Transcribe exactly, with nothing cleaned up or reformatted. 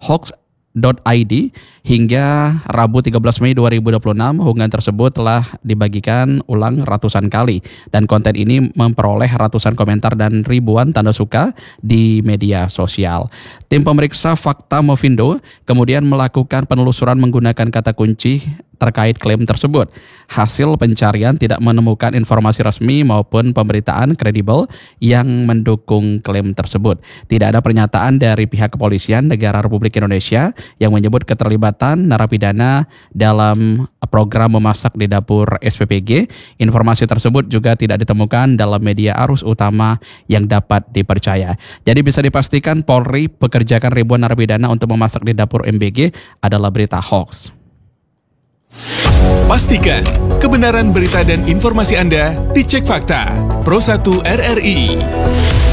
hoax dot i d. Hingga Rabu tiga belas Mei dua ribu dua puluh enam, unggahan tersebut telah dibagikan ulang ratusan kali dan konten ini memperoleh ratusan komentar dan ribuan tanda suka di media sosial. Tim pemeriksa fakta Movindo kemudian melakukan penelusuran menggunakan kata kunci terkait klaim tersebut. Hasil pencarian tidak menemukan informasi resmi maupun pemberitaan kredibel yang mendukung klaim tersebut. Tidak ada pernyataan dari pihak kepolisian negara Republik Indonesia yang menyebut keterlibatan narapidana dalam program memasak di dapur S P P G. Informasi tersebut juga tidak ditemukan dalam media arus utama yang dapat dipercaya. Jadi bisa dipastikan Polri pekerjakan ribuan narapidana untuk memasak di dapur M B G adalah berita hoax. Pastikan kebenaran berita dan informasi Anda dicek fakta. Pro satu R R I.